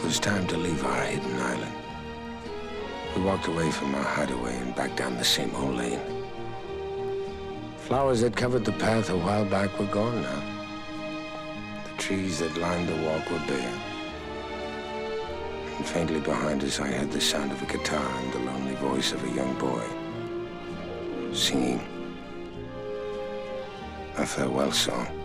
was time to leave our hidden island. We walked away from our hideaway and back down the same old lane. Flowers that covered the path a while back were gone now. The trees that lined the walk were bare. And faintly behind us I heard the sound of a guitar and the lonely voice of a young boy singing a farewell song.